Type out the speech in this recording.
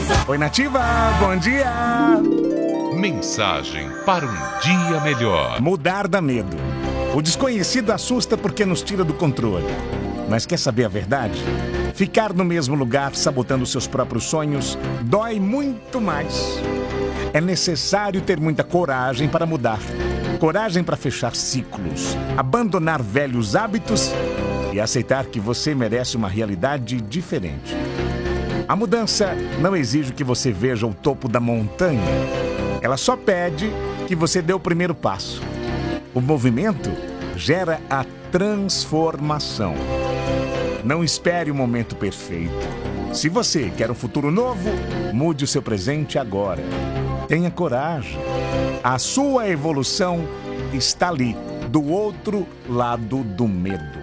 Oi, Nativa, bom dia! Mensagem para um dia melhor. Mudar dá medo. O desconhecido assusta porque nos tira do controle. Mas quer saber a verdade? Ficar no mesmo lugar, sabotando seus próprios sonhos, dói muito mais. É necessário ter muita coragem para mudar. Coragem para fechar ciclos, abandonar velhos hábitos e aceitar que você merece uma realidade diferente. A mudança não exige que você veja o topo da montanha. Ela só pede que você dê o primeiro passo. O movimento gera a transformação. Não espere o momento perfeito. Se você quer um futuro novo, mude o seu presente agora. Tenha coragem. A sua evolução está ali, do outro lado do medo.